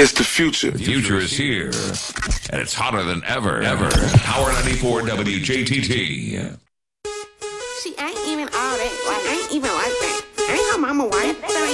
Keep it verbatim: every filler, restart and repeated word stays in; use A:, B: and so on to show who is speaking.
A: It's the future.
B: The future is here, and it's hotter than ever, ever. Power ninety-four W J T T.
C: She ain't even all that. Like, ain't even like that. Ain't her mama white.